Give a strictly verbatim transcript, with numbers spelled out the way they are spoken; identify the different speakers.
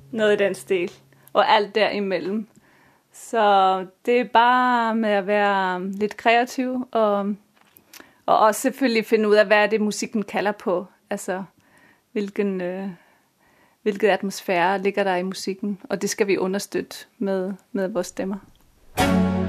Speaker 1: noget i den stil. Og alt derimellem. Så det er bare med at være lidt kreativ, og, og også selvfølgelig finde ud af, hvad er det, musikken kalder på. Altså, hvilken, øh, hvilket atmosfære ligger der i musikken. Og det skal vi understøtte med, med vores stemmer.